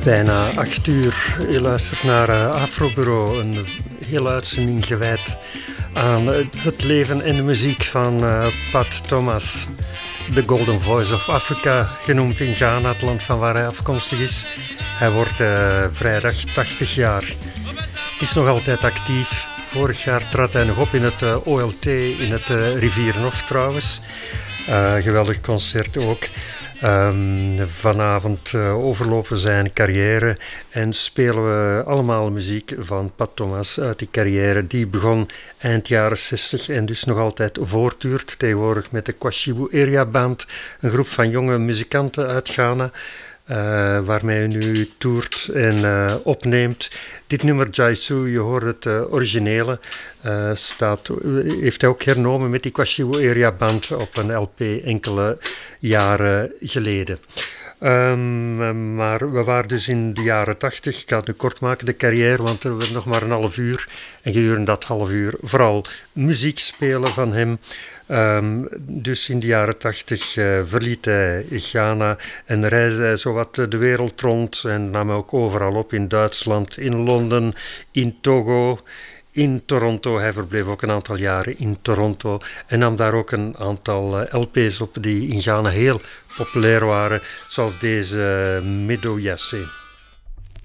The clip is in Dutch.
Bijna 8 uur. Je luistert naar Afrobureau, een hele uitzending gewijd aan het leven en de muziek van Pat Thomas. De Golden Voice of Africa, genoemd in Ghana, het land van waar hij afkomstig is. Hij wordt vrijdag 80 jaar. Is nog altijd actief. Vorig jaar trad hij nog op in het OLT in het Rivierenhof trouwens. Geweldig concert ook. Vanavond overlopen zijn carrière en spelen we allemaal muziek van Pat Thomas uit die carrière die begon eind jaren 60 en dus nog altijd voortduurt. Tegenwoordig met de Kwashibu Area Band, een groep van jonge muzikanten uit Ghana. Waarmee hij nu toert en opneemt. Dit nummer Jaisu, je hoort het originele, heeft hij ook hernomen met die Kwashibu Area Band op een LP enkele jaren geleden. Maar we waren dus in de jaren 80. Ik ga het nu kort maken, de carrière, want er werd nog maar een half uur. En gedurende dat half uur vooral muziek spelen van hem. Dus in de jaren 80 verliet hij Ghana en reisde hij zowat de wereld rond. En nam hij ook overal op in Duitsland, in Londen, in Togo, in Toronto. Hij verbleef ook een aantal jaren in Toronto en nam daar ook een aantal LP's op die in Ghana heel populair waren, zoals deze Medo Yassé.